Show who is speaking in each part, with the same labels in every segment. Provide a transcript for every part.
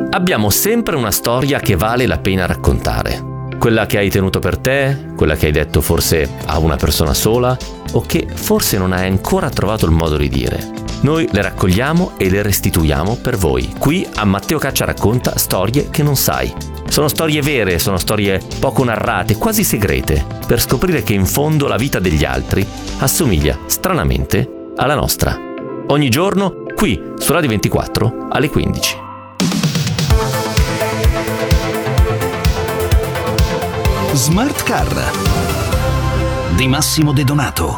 Speaker 1: Abbiamo sempre una storia che vale la pena raccontare. Quella che hai tenuto per te, quella che hai detto forse a una persona sola o che forse non hai ancora trovato il modo di dire. Noi le raccogliamo e le restituiamo per voi. Qui a Matteo Caccia racconta storie che non sai. Sono storie vere, sono storie poco narrate, quasi segrete, per scoprire che in fondo la vita degli altri assomiglia stranamente alla nostra. Ogni giorno qui su Radio 24 alle 15.
Speaker 2: Smart Car di Massimo De Donato.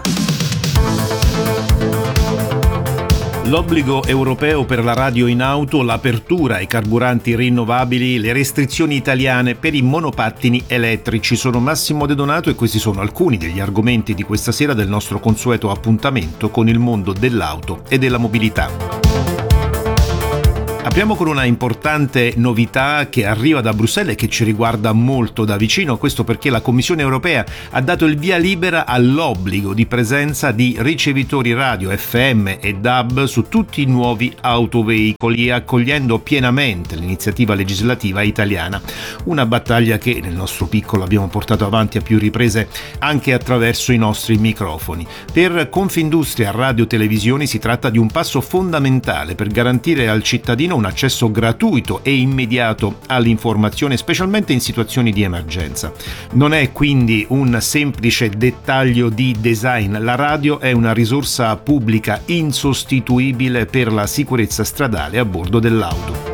Speaker 3: L'obbligo europeo per la radio in auto, l'apertura ai carburanti rinnovabili, le restrizioni italiane per i monopattini elettrici. Sono Massimo De Donato e questi sono alcuni degli argomenti di questa sera del nostro consueto appuntamento con il mondo dell'auto e della mobilità. Apriamo con una importante novità che arriva da Bruxelles e che ci riguarda molto da vicino, questo perché la Commissione europea ha dato il via libera all'obbligo di presenza di ricevitori radio FM e DAB su tutti i nuovi autoveicoli, accogliendo pienamente l'iniziativa legislativa italiana. Una battaglia che nel nostro piccolo abbiamo portato avanti a più riprese anche attraverso i nostri microfoni. Per Confindustria Radio Televisioni si tratta di un passo fondamentale per garantire al cittadino un accesso gratuito e immediato all'informazione, specialmente in situazioni di emergenza. Non è quindi un semplice dettaglio di design, la radio è una risorsa pubblica insostituibile per la sicurezza stradale a bordo dell'auto.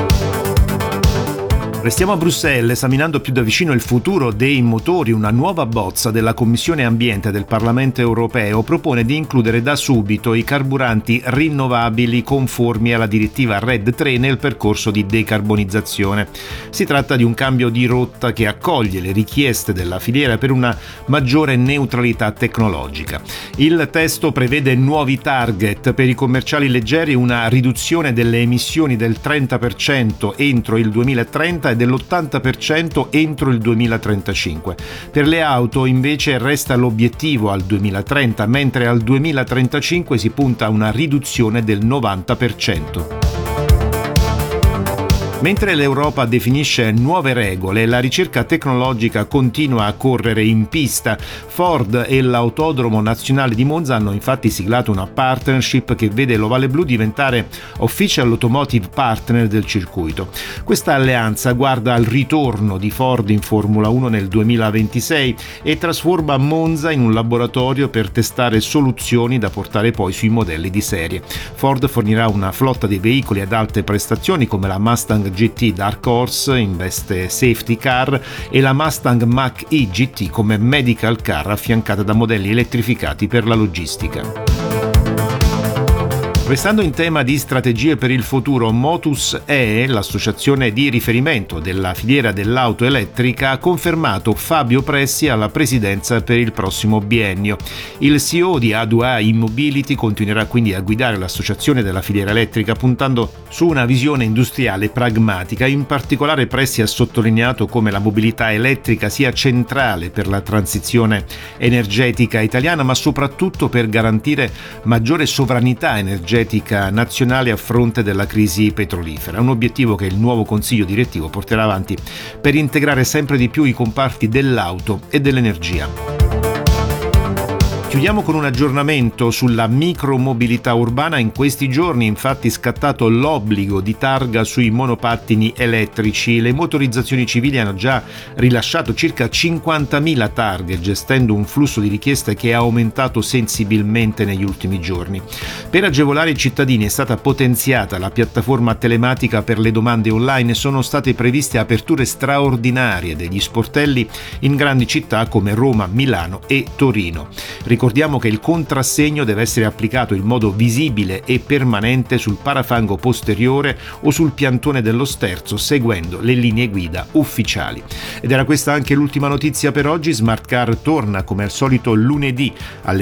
Speaker 3: Restiamo a Bruxelles esaminando più da vicino il futuro dei motori. Una nuova bozza della Commissione Ambiente del Parlamento europeo propone di includere da subito i carburanti rinnovabili conformi alla direttiva RED III nel percorso di decarbonizzazione. Si tratta di un cambio di rotta che accoglie le richieste della filiera per una maggiore neutralità tecnologica. Il testo prevede nuovi target per i commerciali leggeri, una riduzione delle emissioni del 30% entro il 2030 e dell'80% entro il 2035. Per le auto invece resta l'obiettivo al 2030, mentre al 2035 si punta a una riduzione del 90%. Mentre l'Europa definisce nuove regole, la ricerca tecnologica continua a correre in pista. Ford e l'Autodromo Nazionale di Monza hanno infatti siglato una partnership che vede l'Ovale Blu diventare Official Automotive Partner del circuito. Questa alleanza guarda al ritorno di Ford in Formula 1 nel 2026 e trasforma Monza in un laboratorio per testare soluzioni da portare poi sui modelli di serie. Ford fornirà una flotta di veicoli ad alte prestazioni come la Mustang GT Dark Horse in veste safety car e la Mustang Mach-E GT come medical car affiancata da modelli elettrificati per la logistica. Restando in tema di strategie per il futuro, Motus E, l'associazione di riferimento della filiera dell'auto elettrica, ha confermato Fabio Pressi alla presidenza per il prossimo biennio. Il CEO di A2A E-Mobility continuerà quindi a guidare l'associazione della filiera elettrica puntando su una visione industriale pragmatica. In particolare Pressi ha sottolineato come la mobilità elettrica sia centrale per la transizione energetica italiana, ma soprattutto per garantire maggiore sovranità energetica nazionale a fronte della crisi petrolifera, un obiettivo che il nuovo consiglio direttivo porterà avanti per integrare sempre di più i comparti dell'auto e dell'energia. Chiudiamo con un aggiornamento sulla micromobilità urbana. In questi giorni infatti è scattato l'obbligo di targa sui monopattini elettrici. Le motorizzazioni civili hanno già rilasciato circa 50.000 targhe, gestendo un flusso di richieste che è aumentato sensibilmente negli ultimi giorni. Per agevolare i cittadini è stata potenziata la piattaforma telematica per le domande online e sono state previste aperture straordinarie degli sportelli in grandi città come Roma, Milano e Torino. Ricordiamo che il contrassegno deve essere applicato in modo visibile e permanente sul parafango posteriore o sul piantone dello sterzo, seguendo le linee guida ufficiali. Ed era questa anche l'ultima notizia per oggi. Smart Car torna come al solito lunedì alle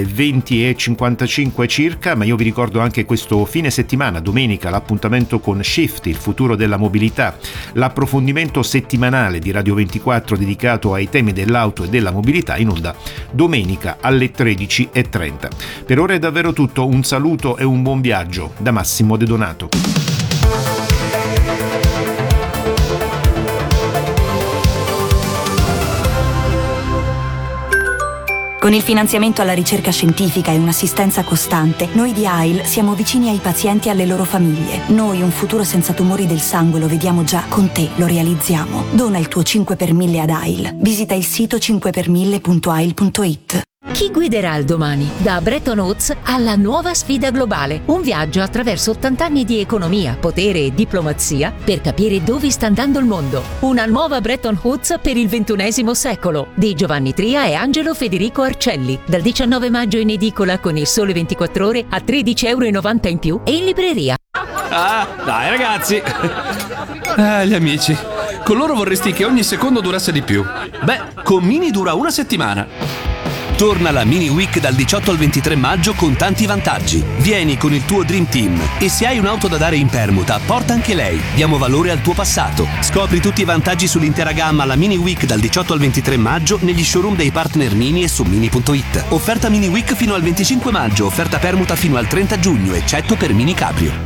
Speaker 3: 20:55 circa, ma io vi ricordo anche questo fine settimana, domenica, l'appuntamento con Shift, il futuro della mobilità, l'approfondimento settimanale di Radio 24 dedicato ai temi dell'auto e della mobilità, in onda domenica alle 13:30. Per ora è davvero tutto, un saluto e un buon viaggio da Massimo De Donato.
Speaker 4: Con il finanziamento alla ricerca scientifica e un'assistenza costante, noi di AIL siamo vicini ai pazienti e alle loro famiglie. Noi un futuro senza tumori del sangue lo vediamo già, con te lo realizziamo. Dona il tuo 5 per 1000 ad AIL. Visita il sito 5per1000.ail.it.
Speaker 5: Chi guiderà il domani? Da Bretton Woods alla nuova sfida globale. Un viaggio attraverso 80 anni di economia, potere e diplomazia per capire dove sta andando il mondo. Una nuova Bretton Woods per il XXI secolo di Giovanni Tria e Angelo Federico Arcelli. Dal 19 maggio in edicola con Il Sole 24 Ore a €13,90 in più e in libreria.
Speaker 6: Ah, dai ragazzi! Gli amici. Con loro vorresti che ogni secondo durasse di più. Beh, con Mini dura una settimana.
Speaker 7: Torna la Mini Week dal 18 al 23 maggio con tanti vantaggi. Vieni con il tuo Dream Team e se hai un'auto da dare in permuta, porta anche lei. Diamo valore al tuo passato. Scopri tutti i vantaggi sull'intera gamma alla Mini Week dal 18 al 23 maggio negli showroom dei partner Mini e su Mini.it. Offerta Mini Week fino al 25 maggio, offerta permuta fino al 30 giugno, eccetto per Mini Cabrio.